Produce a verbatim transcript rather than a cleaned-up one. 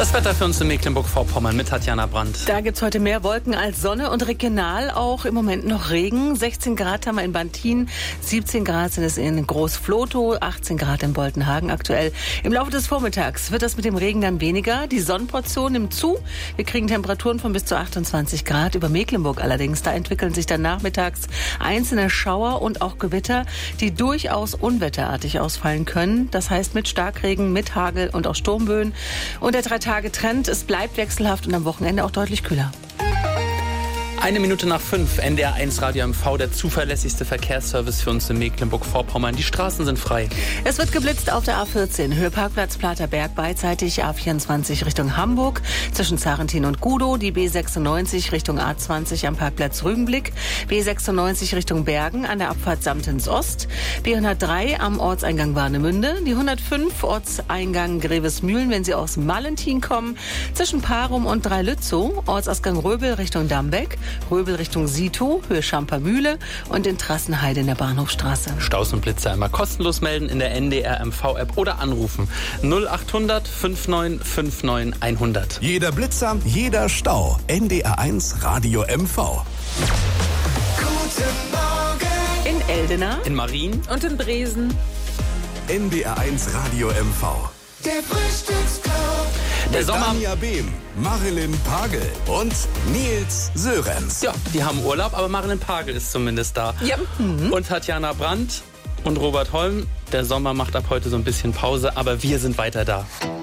Das Wetter für uns in Mecklenburg-Vorpommern mit Tatjana Brandt. Da gibt es heute mehr Wolken als Sonne und regional auch im Moment noch Regen. sechzehn Grad haben wir in Bantin, siebzehn Grad sind es in Groß-Flotow, achtzehn Grad in Boltenhagen aktuell. Im Laufe des Vormittags wird das mit dem Regen dann weniger. Die Sonnenportion nimmt zu. Wir kriegen Temperaturen von bis zu achtundzwanzig Grad. Über Mecklenburg allerdings, da entwickeln sich dann nachmittags einzelne Schauer und auch Gewitter, die durchaus unwetterartig ausfallen können. Das heißt mit Starkregen, mit Hagel und auch Sturmböen. Und der drei Tage Trend, es bleibt wechselhaft und am Wochenende auch deutlich kühler. Eine Minute nach fünf, N D R eins Radio M V, der zuverlässigste Verkehrsservice für uns in Mecklenburg-Vorpommern. Die Straßen sind frei. Es wird geblitzt auf der A vierzehn, Höhe Parkplatz Platerberg, beidseitig A vierundzwanzig Richtung Hamburg, zwischen Zarentin und Gudow, die B sechsundneunzig Richtung A zwanzig am Parkplatz Rügenblick, B sechsundneunzig Richtung Bergen an der Abfahrt Samtens Ost, B hundertdrei am Ortseingang Warnemünde, die hundertfünf Ortseingang Grevesmühlen, wenn Sie aus Mallentin kommen, zwischen Parum und Dreilützow, Ortsausgang Röbel Richtung Dambeck, Röbel Richtung Sito, Höhe Schampermühle und in Trassenheide in der Bahnhofstraße. Staus und Blitzer immer kostenlos melden in der N D R M V-App oder anrufen null achthundert fünfundneunzig neunundfünfzig hundert. Jeder Blitzer, jeder Stau. N D R eins Radio M V. Guten Morgen. In Eldena, In Marien und in Bresen. N D R eins Radio M V. Der Frühstücksclub. Der Mit Sommer. Dania Behm, Marilyn Pagel und Nils Sörenz. Ja, die haben Urlaub, aber Marilyn Pagel ist zumindest da. Ja. Mhm. Und Tatjana Brandt und Robert Holm. Der Sommer macht ab heute so ein bisschen Pause, aber wir sind weiter da.